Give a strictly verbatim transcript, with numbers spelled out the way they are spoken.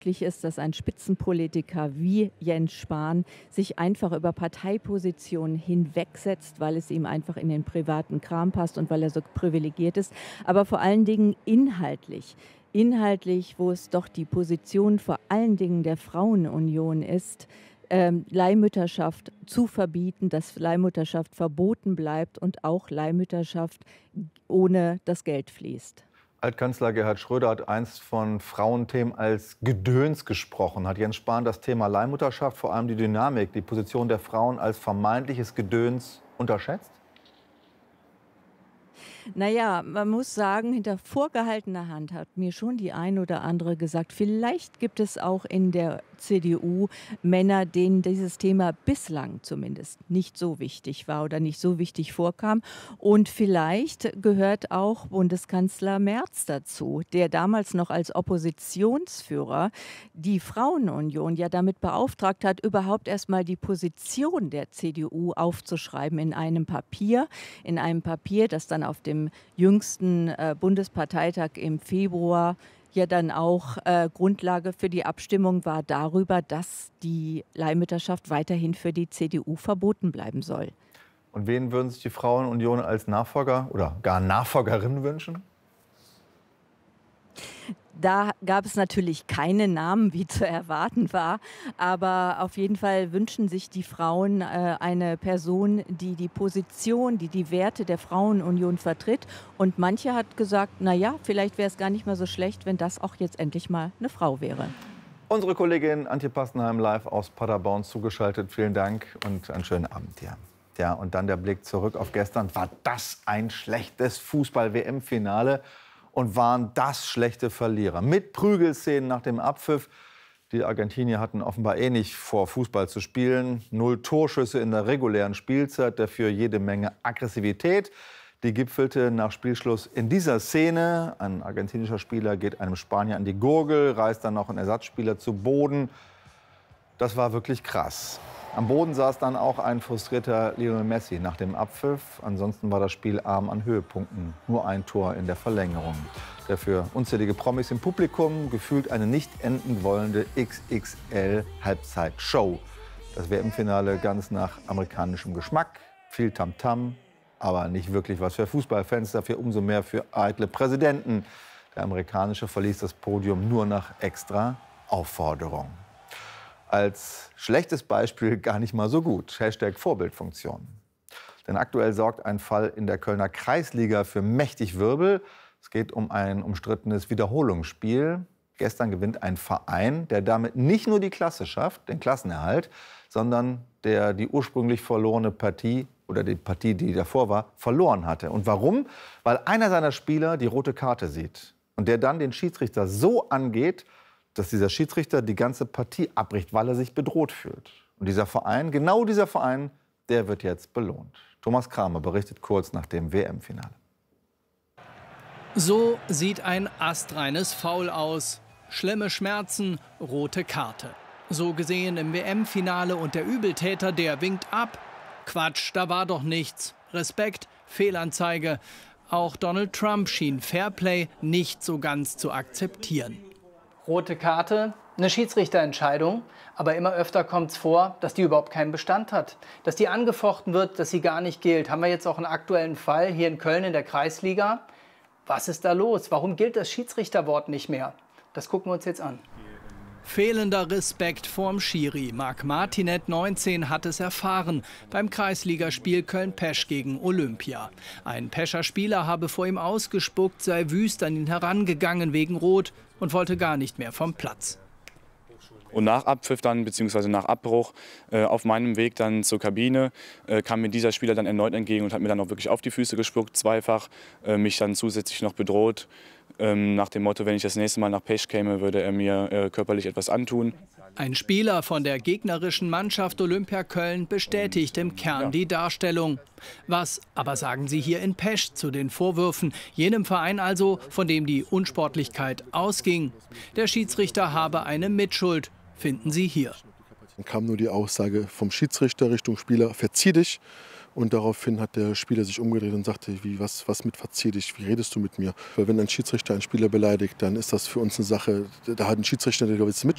ist, dass ein Spitzenpolitiker wie Jens Spahn sich einfach über Parteipositionen hinwegsetzt, weil es ihm einfach in den privaten Kram passt und weil er so privilegiert ist, aber vor allen Dingen inhaltlich. Inhaltlich, wo es doch die Position vor allen Dingen der Frauenunion ist, ähm, Leihmütterschaft zu verbieten, dass Leihmutterschaft verboten bleibt und auch Leihmütterschaft ohne das Geld fließt. Altkanzler Gerhard Schröder hat einst von Frauenthemen als Gedöns gesprochen. Hat Jens Spahn das Thema Leihmutterschaft, vor allem die Dynamik, die Position der Frauen als vermeintliches Gedöns unterschätzt? Na ja, man muss sagen, hinter vorgehaltener Hand hat mir schon die ein oder andere gesagt, vielleicht gibt es auch in der C D U Männer, denen dieses Thema bislang zumindest nicht so wichtig war oder nicht so wichtig vorkam. Und vielleicht gehört auch Bundeskanzler Merz dazu, der damals noch als Oppositionsführer die Frauenunion ja damit beauftragt hat, überhaupt erst mal die Position der C D U aufzuschreiben in einem Papier, in einem Papier, das dann auf dem jüngsten äh, Bundesparteitag im Februar ja dann auch äh, Grundlage für die Abstimmung war darüber, dass die Leihmütterschaft weiterhin für die C D U verboten bleiben soll. Und wen würden sich die Frauenunion als Nachfolger oder gar Nachfolgerin wünschen? Da gab es natürlich keine Namen, wie zu erwarten war. Aber auf jeden Fall wünschen sich die Frauen äh, eine Person, die die Position, die die Werte der Frauenunion vertritt. Und manche hat gesagt, na ja, vielleicht wäre es gar nicht mehr so schlecht, wenn das auch jetzt endlich mal eine Frau wäre. Unsere Kollegin Antje Passenheim live aus Paderborn zugeschaltet. Vielen Dank und einen schönen Abend dir. Ja, und dann der Blick zurück auf gestern. War das ein schlechtes Fußball-W M-Finale? Und waren das schlechte Verlierer. Mit Prügelszenen nach dem Abpfiff. Die Argentinier hatten offenbar eh nicht vor, Fußball zu spielen. Null Torschüsse in der regulären Spielzeit, dafür jede Menge Aggressivität. Die gipfelte nach Spielschluss in dieser Szene. Ein argentinischer Spieler geht einem Spanier an die Gurgel, reißt dann noch einen Ersatzspieler zu Boden. Das war wirklich krass. Am Boden saß dann auch ein frustrierter Lionel Messi nach dem Abpfiff. Ansonsten war das Spiel arm an Höhepunkten. Nur ein Tor in der Verlängerung. Dafür unzählige Promis im Publikum, gefühlt eine nicht enden wollende X X L-Halbzeitshow. Das W M-Finale ganz nach amerikanischem Geschmack. Viel Tamtam, aber nicht wirklich was für Fußballfans. Dafür umso mehr für eitle Präsidenten. Der amerikanische verließ das Podium nur nach extra Aufforderung. Als schlechtes Beispiel gar nicht mal so gut. Hashtag Vorbildfunktion. Denn aktuell sorgt ein Fall in der Kölner Kreisliga für mächtig Wirbel. Es geht um ein umstrittenes Wiederholungsspiel. Gestern gewinnt ein Verein, der damit nicht nur die Klasse schafft, den Klassenerhalt, sondern der die ursprünglich verlorene Partie oder die Partie, die davor war, verloren hatte. Und warum? Weil einer seiner Spieler die rote Karte sieht und der dann den Schiedsrichter so angeht, dass dieser Schiedsrichter die ganze Partie abbricht, weil er sich bedroht fühlt. Und dieser Verein, genau dieser Verein, der wird jetzt belohnt. Thomas Kramer berichtet kurz nach dem W M-Finale. So sieht ein astreines Foul aus. Schlimme Schmerzen, rote Karte. So gesehen im W M-Finale und der Übeltäter, der winkt ab. Quatsch, da war doch nichts. Respekt, Fehlanzeige. Auch Donald Trump schien Fairplay nicht so ganz zu akzeptieren. Rote Karte, eine Schiedsrichterentscheidung, aber immer öfter kommt es vor, dass die überhaupt keinen Bestand hat. Dass die angefochten wird, dass sie gar nicht gilt. Haben wir jetzt auch einen aktuellen Fall hier in Köln in der Kreisliga. Was ist da los? Warum gilt das Schiedsrichterwort nicht mehr? Das gucken wir uns jetzt an. Fehlender Respekt vorm Schiri. Marc Martinet, neunzehn, hat es erfahren beim Kreisligaspiel Köln-Pesch gegen Olympia. Ein Pescher Spieler habe vor ihm ausgespuckt, sei wüst an ihn herangegangen wegen Rot und wollte gar nicht mehr vom Platz. Und nach Abpfiff dann, beziehungsweise nach Abbruch, äh, auf meinem Weg dann zur Kabine, äh, kam mir dieser Spieler dann erneut entgegen und hat mir dann auch wirklich auf die Füße gespuckt, zweifach, äh, mich dann zusätzlich noch bedroht. Ähm, nach dem Motto, wenn ich das nächste Mal nach Pesch käme, würde er mir äh, körperlich etwas antun. Ein Spieler von der gegnerischen Mannschaft Olympia Köln bestätigt im Kern ja. die Darstellung. Was aber sagen Sie hier in Pesch zu den Vorwürfen? Jenem Verein also, von dem die Unsportlichkeit ausging. Der Schiedsrichter habe eine Mitschuld, finden Sie hier. Dann kam nur die Aussage vom Schiedsrichter Richtung Spieler, verzieh dich. Und daraufhin hat der Spieler sich umgedreht und sagte, wie, was, was mit verzieh dich, wie redest du mit mir? Weil wenn ein Schiedsrichter einen Spieler beleidigt, dann ist das für uns eine Sache, da hat ein Schiedsrichter eine gewisse